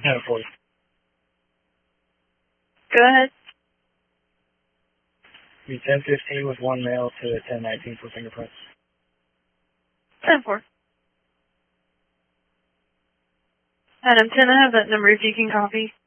No, 40. Go ahead. Be 1015 with one male to 1019 for fingerprints. 10-4. Adam 10, I have that number if you can copy.